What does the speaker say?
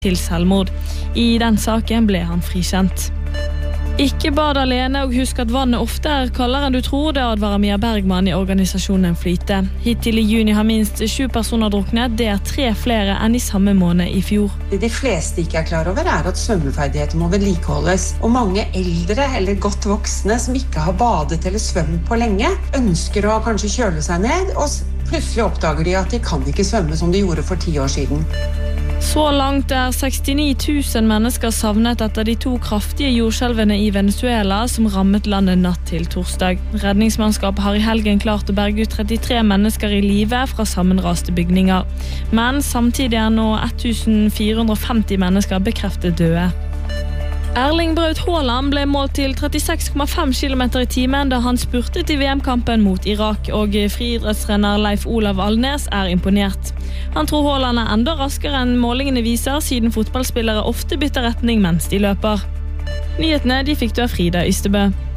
til selvmord. I den saken ble han frikjent. Ikke bad alene, og husk at vannet ofte kaldere enn du tror, det advarer Mia Bergman i organisasjonen Flyte. Hittil i juni har minst 7 personer druknet, det 3 flere enn i samme måned i fjor. Det de fleste ikke klar over at svømmeferdigheter må vedlikeholdes, og mange eldre eller godt voksne som ikke har badet eller svømt på lenge, ønsker å kanskje kjøle seg ned, og plutselig oppdager de at de kan ikke svømme som de gjorde for 10 år siden. Så langt 69 000 mennesker savnet etter de 2 kraftige jordskjelvene i Venezuela som rammet landet natt til torsdag. Redningsmannskapet har i helgen klart å berge ut 33 mennesker i live fra sammenraste bygninger. Men samtidig nå 1450 mennesker bekreftet døde. Erling Braut Haaland ble målt til 36,5 km i timen da han spurtet i VM-kampen mot Irak, og friidrettstrener Leif Olav Alnes imponert. Han tror Haaland enda raskere enn målingene viser, siden fotballspillere ofte bytter retning mens de løper. Nyhetene de fikk du av Frida Ystebø.